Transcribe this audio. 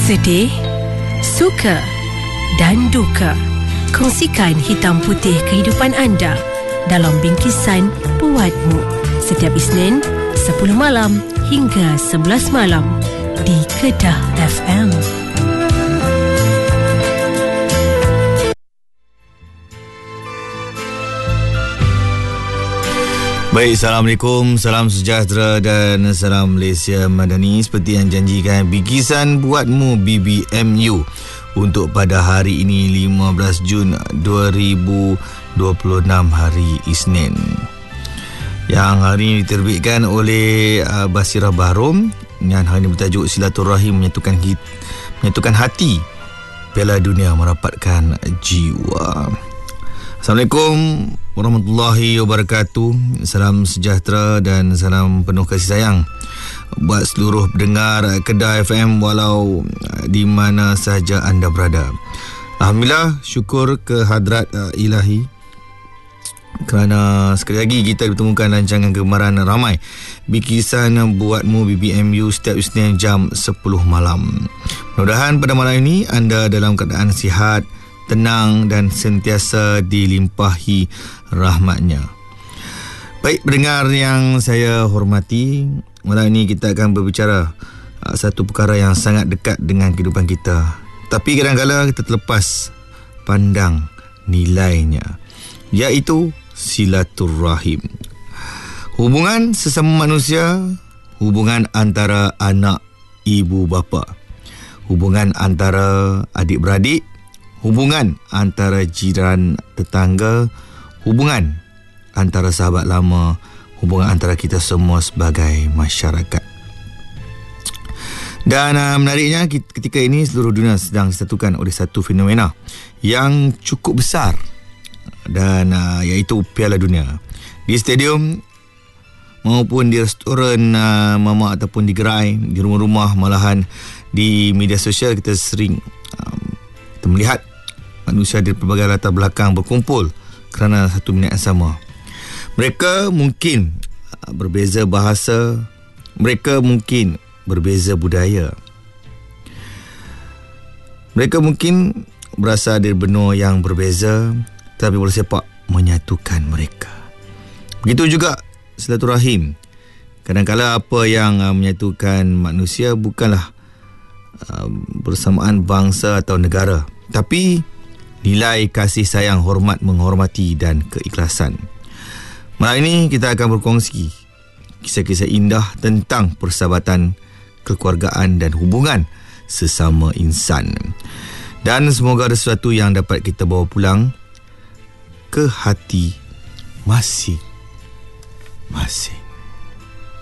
Sedih, suka dan duka. Kongsikan hitam putih kehidupan anda dalam bingkisan Buatmu setiap Isnin 10 malam hingga 11 malam di Kedah FM. Baik, Assalamualaikum, salam sejahtera dan salam Malaysia Madani. Seperti yang janjikan, bingkisan Buatmu BBMU untuk pada hari ini 15 Jun 2026 hari Isnin, yang hari ini diterbitkan oleh Basirah Bahrom, yang hari ini bertajuk Silaturahim menyatukan hati, Piala Dunia merapatkan jiwa. Assalamualaikum warahmatullahi wabarakatuh. Salam sejahtera dan salam penuh kasih sayang buat seluruh pendengar Kedah FM walau di mana sahaja anda berada. Alhamdulillah, syukur ke hadrat ilahi kerana sekali lagi kita ditemukan rancangan kegemaran ramai, bingkisan Buatmu BBMU setiap Isnin jam 10 malam. Mudah-mudahan pada malam ini anda dalam keadaan sihat, tenang dan sentiasa dilimpahi rahmatnya. Baik, pendengar yang saya hormati, malam ini kita akan berbicara satu perkara yang sangat dekat dengan kehidupan kita, tapi kadang-kadang kita terlepas pandang nilainya, iaitu silaturahim. Hubungan sesama manusia, hubungan antara anak, ibu, bapa, hubungan antara adik-beradik, hubungan antara jiran tetangga, hubungan antara sahabat lama, hubungan antara kita semua sebagai masyarakat. Dan menariknya, ketika ini seluruh dunia sedang disatukan oleh satu fenomena yang cukup besar, dan iaitu Piala Dunia. Di stadium maupun di restoran mamak ataupun di gerai, di rumah-rumah, malahan di media sosial kita sering kita melihat manusia dari pelbagai latar belakang berkumpul kerana satu minat yang sama. Mereka mungkin berbeza bahasa, mereka mungkin berbeza budaya, mereka mungkin berasal dari benua yang berbeza, tapi bola sepak menyatukan mereka. Begitu juga silaturahim. Kadang-kadang apa yang menyatukan manusia bukanlah bersamaan bangsa atau negara, tapi nilai kasih sayang, hormat, menghormati dan keikhlasan. Malam ini kita akan berkongsi kisah-kisah indah tentang persahabatan, kekeluargaan dan hubungan sesama insan. Dan semoga ada sesuatu yang dapat kita bawa pulang ke hati masing-masing.